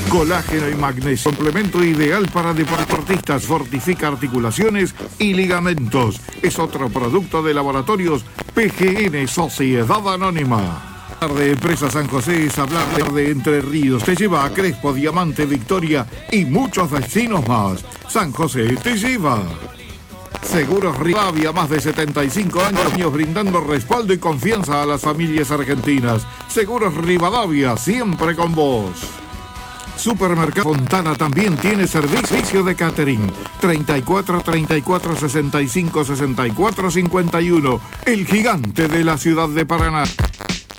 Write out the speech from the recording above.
Colágeno y magnesio, complemento ideal para deportistas, fortifica articulaciones y ligamentos. Es otro producto de Laboratorios PGN, Sociedad Anónima. De Empresa San José es hablar de Entre Ríos. Te lleva a Crespo, Diamante, Victoria y muchos destinos más. San José te lleva. Seguros Rivadavia, más de 75 años brindando respaldo y confianza a las familias argentinas. Seguros Rivadavia, siempre con vos. Supermercado Fontana también tiene servicio de catering. 34 34 65 64 51. El gigante de la ciudad de Paraná.